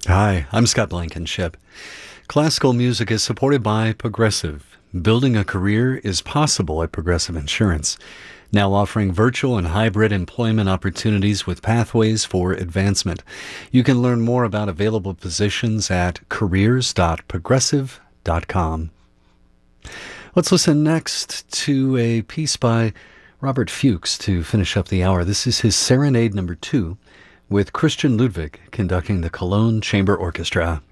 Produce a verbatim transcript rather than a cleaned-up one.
Hi, I'm Scott Blankenship. Classical music is supported by Progressive. Building a career is possible at Progressive Insurance, now offering virtual and hybrid employment opportunities with pathways for advancement. You can learn more about available positions at careers dot progressive dot com. Let's listen next to a piece by Robert Fuchs to finish up the hour. This is his Serenade Number Two, with Christian Ludwig conducting the Cologne Chamber Orchestra.